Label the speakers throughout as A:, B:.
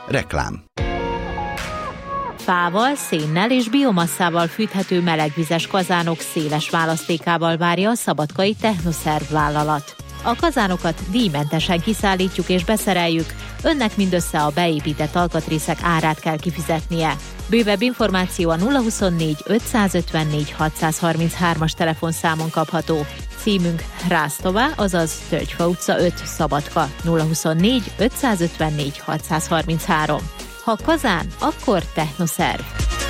A: Reklám.
B: Fával, szénnel és biomasszával fűthető melegvizes kazánok széles választékával várja a szabadkai Technoszerv vállalat. A kazánokat díjmentesen kiszállítjuk és beszereljük, önnek mindössze a beépített alkatrészek árát kell kifizetnie. Bővebb információ a 024 554 633-as telefonszámon kapható. Címünk Rásztová, azaz Tölgyfa utca 5, Szabadka, 024 554 633. Ha kazán, akkor Technoszerv.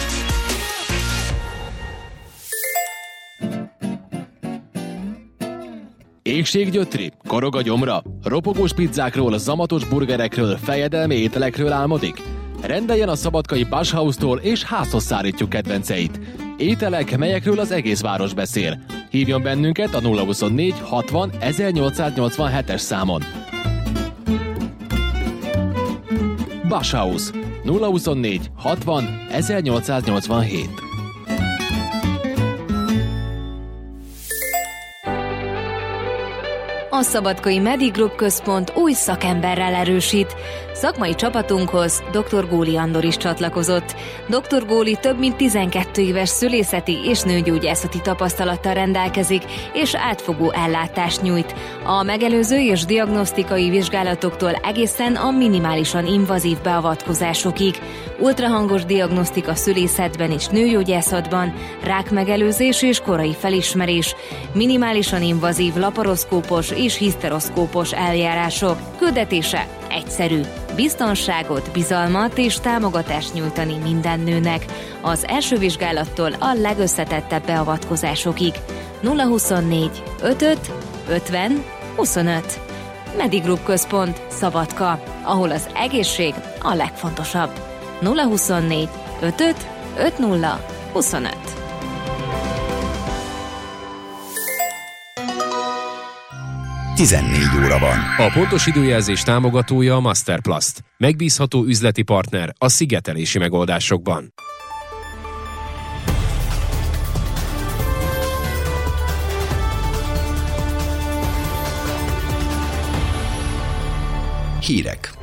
C: Éhséggyötri, korog a gyomra, ropogós pizzákról, zamatos burgerekről, fejedelmi ételekről álmodik? Rendeljen a szabadkai Bashhaus-tól és házhoz szállítjuk kedvenceit. Ételek, melyekről az egész város beszél. Hívjon bennünket a 024 60 1887-es számon. Bashhaus 024 60 1887.
D: A Szabadkai Medigroup Központ új szakemberrel erősít. Szakmai csapatunkhoz dr. Góli Andor is csatlakozott. Dr. Góli több mint 12 éves szülészeti és nőgyógyászati tapasztalattal rendelkezik, és átfogó ellátást nyújt. A megelőző és diagnosztikai vizsgálatoktól egészen a minimálisan invazív beavatkozásokig. Ultrahangos diagnosztika szülészetben és nőgyógyászatban, rákmegelőzés és korai felismerés, minimálisan invazív laparoszkópos és hiszteroszkópos eljárások. Küldetése egyszerű. Biztonságot, bizalmat és támogatást nyújtani minden nőnek. Az első vizsgálattól a legösszetettebb beavatkozásokig. 024 55 50 25. Medigroup Központ, Szabadka, ahol az egészség a legfontosabb. 024 55 50 25.
A: Óra van.
E: A pontos időjelzés támogatója a Masterplast. Megbízható üzleti partner a szigetelési megoldásokban.
A: Hírek.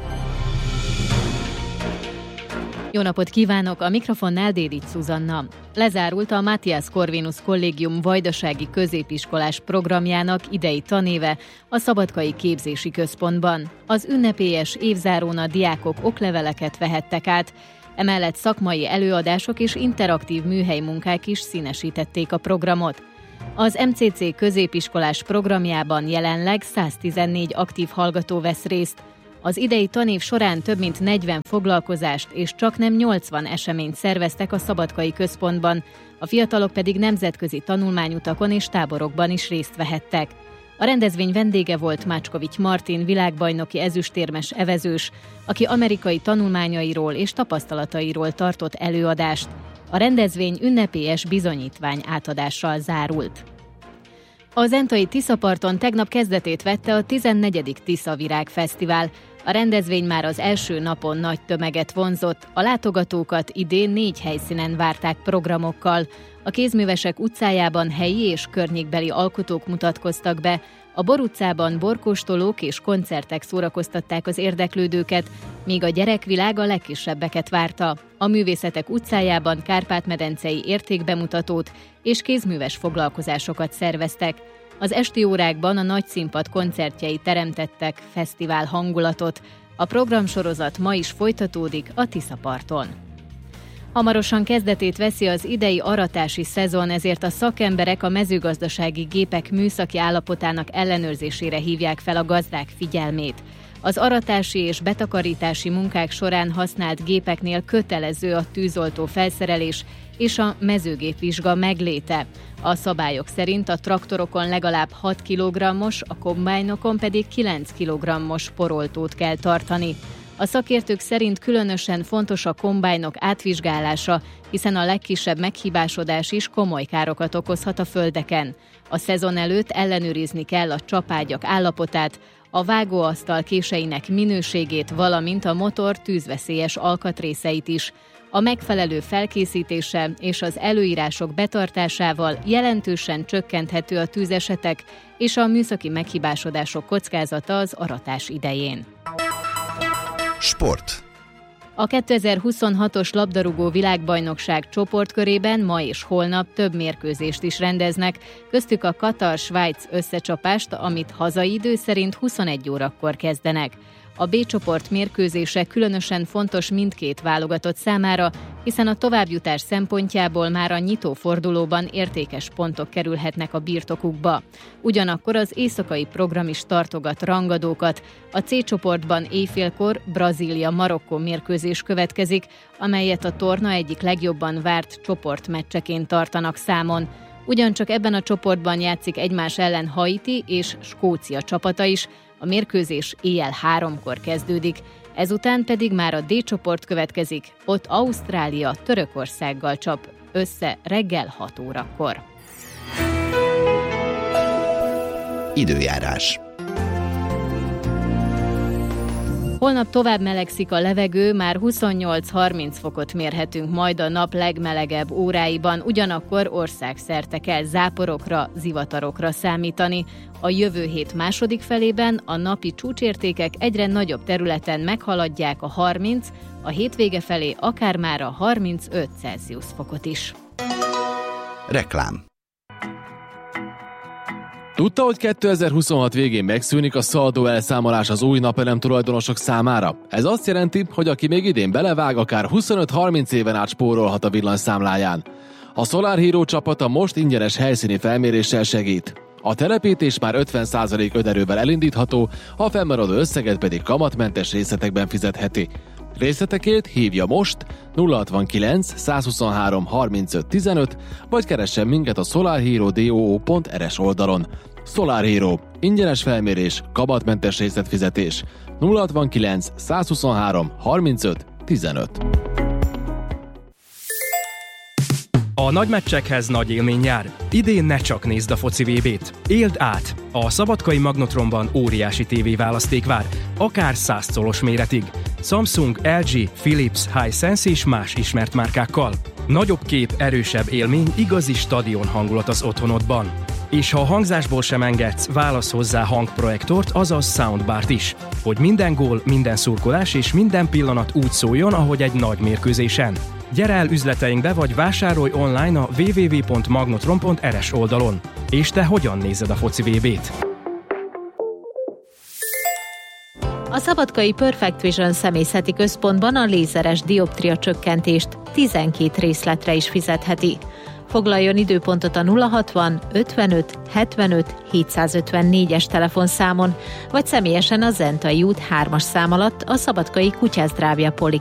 B: Jó napot kívánok! A mikrofonnál Dédics Szuzanna. Lezárult a Matthias Corvinus Kollégium vajdasági középiskolás programjának idei tanéve a Szabadkai Képzési Központban. Az ünnepélyes évzárón a diákok okleveleket vehettek át, emellett szakmai előadások és interaktív műhelymunkák is színesítették a programot. Az MCC középiskolás programjában jelenleg 114 aktív hallgató vesz részt. Az idei tanév során több mint 40 foglalkozást és csaknem 80 eseményt szerveztek a Szabadkai Központban, a fiatalok pedig nemzetközi tanulmányutakon és táborokban is részt vehettek. A rendezvény vendége volt Mácskovics Martin világbajnoki ezüstérmes evezős, aki amerikai tanulmányairól és tapasztalatairól tartott előadást. A rendezvény ünnepélyes bizonyítvány átadással zárult. A zentai Tiszaparton tegnap kezdetét vette a 14. Tisza Virág Fesztivál. A rendezvény már az első napon nagy tömeget vonzott, a látogatókat idén 4 helyszínen várták programokkal. A Kézművesek utcájában helyi és környékbeli alkotók mutatkoztak be, a Bor utcában borkóstolók és koncertek szórakoztatták az érdeklődőket, míg a Gyerekvilág a legkisebbeket várta. A Művészetek utcájában kárpát-medencei értékbemutatót és kézműves foglalkozásokat szerveztek. Az esti órákban a nagy színpad koncertjei teremtettek fesztivál hangulatot. A programsorozat ma is folytatódik a Tiszaparton. Hamarosan kezdetét veszi az idei aratási szezon, ezért a szakemberek a mezőgazdasági gépek műszaki állapotának ellenőrzésére hívják fel a gazdák figyelmét. Az aratási és betakarítási munkák során használt gépeknél kötelező a tűzoltó felszerelés és a mezőgépvizsga megléte. A szabályok szerint a traktorokon legalább 6 kg-os, a kombájnokon pedig 9 kg-os poroltót kell tartani. A szakértők szerint különösen fontos a kombájnok átvizsgálása, hiszen a legkisebb meghibásodás is komoly károkat okozhat a földeken. A szezon előtt ellenőrizni kell a csapágyak állapotát, a vágóasztal késeinek minőségét, valamint a motor tűzveszélyes alkatrészeit is. A megfelelő felkészítéssel és az előírások betartásával jelentősen csökkenthető a tűzesetek és a műszaki meghibásodások kockázata az aratás idején.
A: Sport.
B: A 2026-os labdarúgó világbajnokság csoportkörében ma és holnap több mérkőzést is rendeznek, köztük a Katar-Svájc összecsapást, amit hazai idő szerint 21 órakor kezdenek. A B csoport mérkőzése különösen fontos mindkét válogatott számára, hiszen a továbbjutás szempontjából már a nyitó fordulóban értékes pontok kerülhetnek a birtokukba. Ugyanakkor az éjszakai program is tartogat rangadókat. A C csoportban éjfélkor Brazília-Marokkó mérkőzés következik, amelyet a torna egyik legjobban várt csoportmeccseként tartanak számon. Ugyancsak ebben a csoportban játszik egymás ellen Haiti és Skócia csapata is, a mérkőzés éjjel 3-kor kezdődik, ezután pedig már a D csoport következik, ott Ausztrália Törökországgal csap össze reggel 6 órakor.
A: Időjárás.
B: Holnap tovább melegszik a levegő, már 28-30 fokot mérhetünk majd a nap legmelegebb óráiban, ugyanakkor országszerte kell záporokra, zivatarokra számítani. A jövő hét második felében a napi csúcsértékek egyre nagyobb területen meghaladják a 30, a hétvége felé akár már a 35 Celsius fokot is.
A: Reklám.
C: Tudta, hogy 2026 végén megszűnik a szaldó elszámolás az új napelem tulajdonosok számára? Ez azt jelenti, hogy aki még idén belevág, akár 25-30 éven át spórolhat a villanyszámláján. A Solar Hero csapata most ingyenes helyszíni felméréssel segít. A telepítés már 50% önerővel elindítható, a fennmaradó összeget pedig kamatmentes részletekben fizetheti. Részletekért hívja most 069 123 35 15, vagy keressen minket a solarhero.do.rs oldalon. Solar Hero. Ingyenes felmérés, kamatmentes részletfizetés. 069 123 35 15.
F: A nagy meccsekhez nagy élmény jár. Idén ne csak nézd a foci VB-t. Éld át! A Szabadkai Magnotronban óriási tévéválaszték vár, akár 100 colos méretig. Samsung, LG, Philips, Hisense és más ismert márkákkal. Nagyobb kép, erősebb élmény, igazi stadion hangulat az otthonodban. És ha a hangzásból sem engedsz, válasz hozzá hangprojektort, azaz soundbart is. Hogy minden gól, minden szurkolás és minden pillanat úgy szóljon, ahogy egy nagy mérkőzésen. Gyere el üzleteinkbe, vagy vásárolj online a www.magnotron.rs oldalon. És te hogyan nézed a foci VB-t?
G: A Szabadkai Perfect Vision személyzeti központban a lézeres dioptria csökkentést 12 részletre is fizetheti. Foglaljon időpontot a 060 55 75 754-es telefonszámon, vagy személyesen a Zentai út 3-as szám alatt a Szabadkai Kutyázdrávja